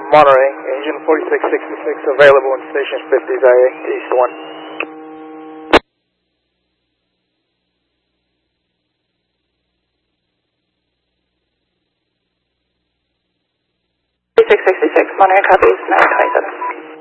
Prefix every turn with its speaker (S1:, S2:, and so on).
S1: Monterey, engine 4666 available in station 50s IA, East 1.
S2: 4666, Monterey copies, 927.